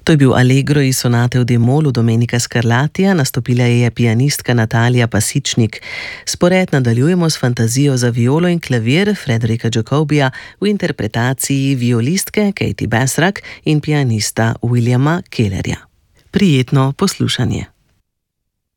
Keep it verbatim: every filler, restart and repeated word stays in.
To je bil Allegro iz sonate v D-molu Domenica Scarlatija, nastopila je pianistka Natalija Pasičnik. Spored nadaljujemo s fantazijo za violo in klavir Frederika Jacobija v interpretaciji violistke Katie Besrak in pianista Williama Kellerja. Prijetno poslušanje.